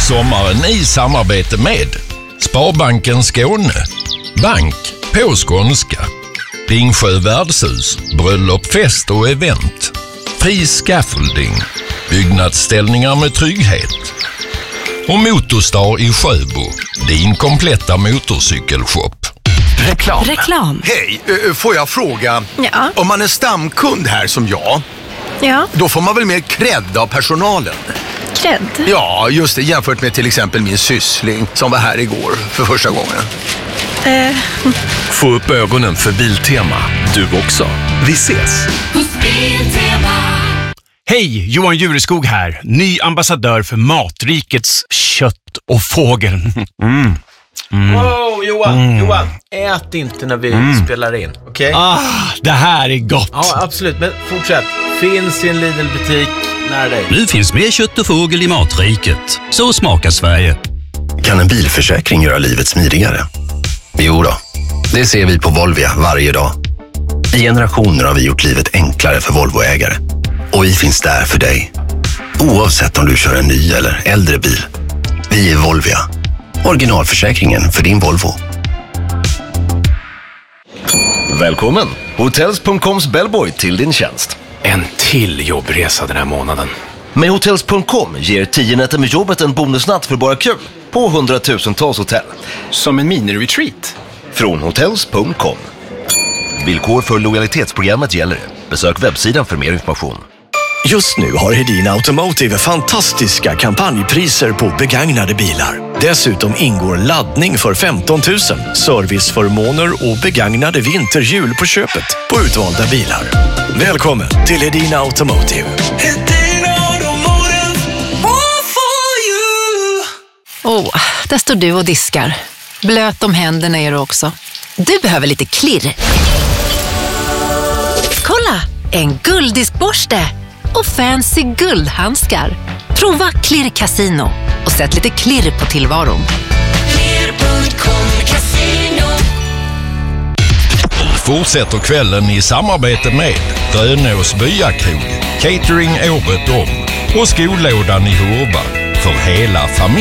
sommaren i samarbete med Sparbanken Skåne, bank på skånska, Ringsjö värdshus, bröllop, fest och event, Fri Scaffolding, byggnadsställningar med trygghet och Motorstar i Sjöbo, din kompletta motorcykelshop. Reklam. Hej, får jag fråga? Ja. Om man är stamkund här som jag, Ja. då får man väl mer cred av personalen? Cred? Ja, just det, jämfört med till exempel min syssling som var här igår för första gången. Få upp ögonen för Biltema. Du också. Vi ses. Hej, Johan Jureskog här. Ny ambassadör för Matrikets kött och fågel. Wow, Johan, ät inte när vi spelar in, okej? Det här är gott. Ja, absolut, men fortsätt. Finns i en Lidl-butik nära dig. Nu finns mer kött och fågel i Matriket. Så smakar Sverige. Kan en bilförsäkring göra livet smidigare? Jo då, det ser vi på Volvia varje dag. I generationer har vi gjort livet enklare för Volvoägare. Och vi finns där för dig. Oavsett om du kör en ny eller äldre bil. Vi är Volvia. Originalförsäkringen för din Volvo. Välkommen. Hotels.coms bellboy till din tjänst. En till jobbresa den här månaden. Med Hotels.com ger 10 nätter med jobbet en bonusnatt för bara kul på 100,000-tals hotell. Som en mini-retreat. Från Hotels.com. Villkor för lojalitetsprogrammet gäller. Besök webbsidan för mer information. Just nu har Hedin Automotive fantastiska kampanjpriser på begagnade bilar. Dessutom ingår laddning för 15 000, serviceförmåner och begagnade vinterhjul på köpet på utvalda bilar. Välkommen till Hedin Automotive. Där står du och diskar. Blöt om händerna är du också. Du behöver lite klirr. Kolla! En gulddiskborste och fancy guldhandskar. Prova Klirr Casino och sätt lite klirr på tillvaron. Fortsätter kvällen i samarbete med Grönås Byakrog, Catering året om och Skolådan i Hurba för hela familjen.